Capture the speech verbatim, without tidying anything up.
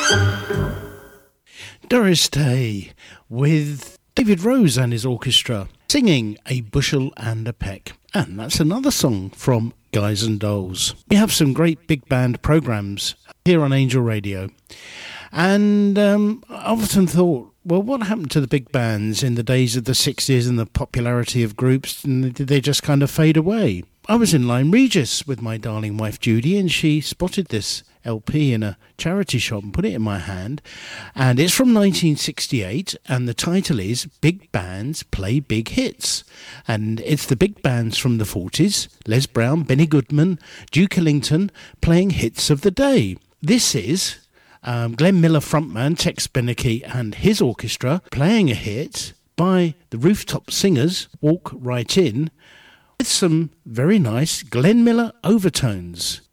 Doris Day with David Rose and his orchestra singing A Bushel and a Peck. And that's another song from Guys and Dolls. We have some great big band programmes here on Angel Radio. And um, I often thought, well, what happened to the big bands in the days of the sixties and the popularity of groups? And did they just kind of fade away? I was in Lyme Regis with my darling wife Judy, and she spotted this L P in a charity shop and put it in my hand, and it's from nineteen sixty-eight, and the title is Big Bands Play Big Hits, and it's the big bands from the forties, Les Brown, Benny Goodman, Duke Ellington, playing hits of the day. This is um, Glenn Miller frontman Tex Beneke and his orchestra playing a hit by the Rooftop Singers, Walk Right In, with some very nice Glenn Miller overtones.